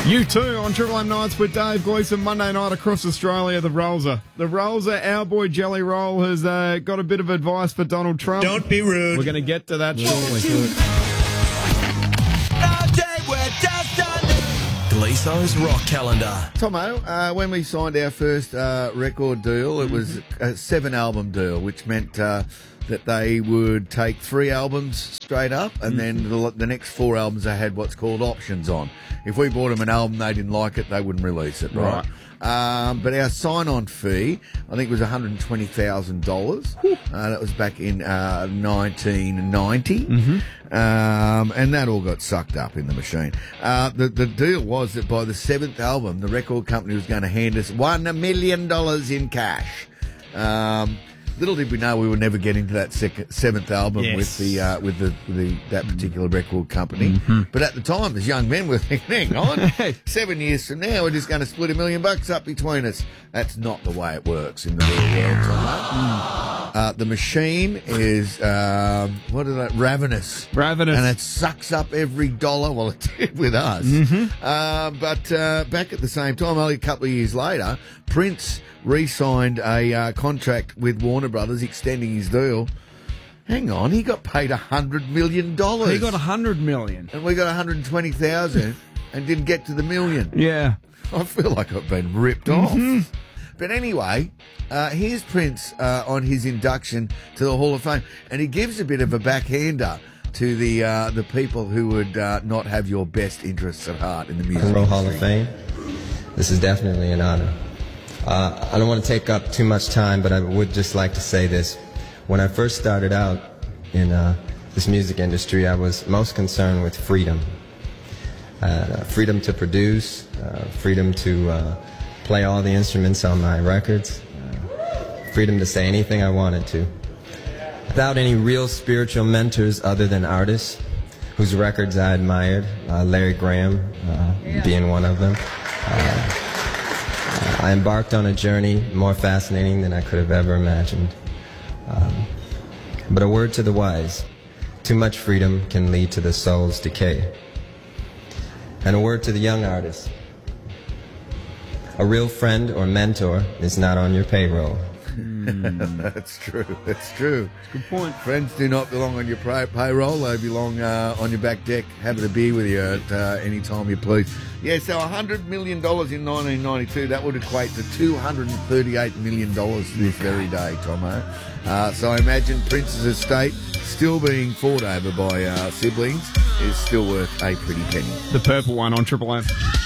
You too on Triple M Nights with Dave Gleeson. Monday night across Australia, the Rolls-er. The Rolls-er, our boy Jelly Roll, has got a bit of advice for Donald Trump. Don't be rude. We're going to get to that shortly. Gleeson's Rock Calendar. Tomo, when we signed our first record deal, it was a 7-album deal, which meant that they would take 3 albums straight up, and then the next 4 albums they had what's called options on. If we bought them an album, they didn't like it, they wouldn't release it, right? But our sign-on fee, I think, was $120,000. That was back in 1990. And that all got sucked up in the machine. The deal was that by the 7th album, the record company was going to hand us $1 million in cash. Little did we know we would never get into that 7th album with that particular record company. But at the time, as young men, we were thinking, hang on, 7 years from now, we're just going to split $1 million up between us. That's not the way it works in the real world, Tomo. The machine is, ravenous. Ravenous. And it sucks up every dollar. Well, it did with us. But back at the same time, only a couple of years later, Prince re-signed a contract with Warner Brothers extending his deal. Hang on, he got paid $100 million. He got $100 million. And we got $120,000 and didn't get to the million. Yeah. I feel like I've been ripped off. But anyway, here's Prince on his induction to the Hall of Fame, and he gives a bit of a backhander to the people who would not have your best interests at heart in the music industry. Hall of Fame. This is definitely an honor. I don't want to take up too much time, but I would just like to say this. When I first started out in this music industry, I was most concerned with freedom. Freedom to produce, freedom to play all the instruments on my records, freedom to say anything I wanted to. Without any real spiritual mentors other than artists whose records I admired, Larry Graham being one of them. I embarked on a journey more fascinating than I could have ever imagined. But a word to the wise, too much freedom can lead to the soul's decay. And a word to the young artist, a real friend or mentor is not on your payroll. That's true. That's true. Good point. Friends do not belong on your payroll. They belong on your back deck, having a beer with you at any time you please. Yeah, so $100 million in 1992, that would equate to $238 million this very day, Tomo. So I imagine Prince's estate, still being fought over by siblings, is still worth a pretty penny. The purple one on Triple M.